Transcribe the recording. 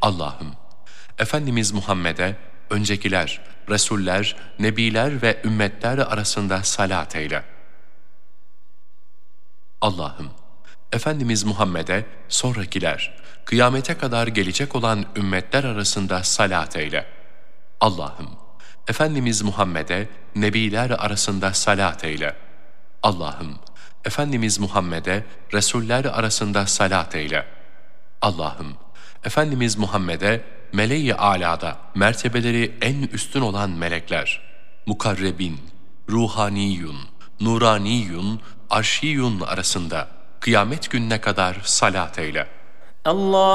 Allah'ım, Efendimiz Muhammed'e, öncekiler, Resuller, Nebiler ve ümmetler arasında salat eyle. Allah'ım, Efendimiz Muhammed'e, sonrakiler, kıyamete kadar gelecek olan ümmetler arasında salat eyle. Allah'ım, Efendimiz Muhammed'e, Nebiler arasında salat eyle. Allah'ım, Efendimiz Muhammed'e, Resuller arasında salat eyle. Allah'ım, Efendimiz Muhammed'e, meleği âlâda mertebeleri en üstün olan melekler, mukarrebin, ruhaniyun, nuraniyun, arşiyun arasında kıyamet gününe kadar salat eyle. Allah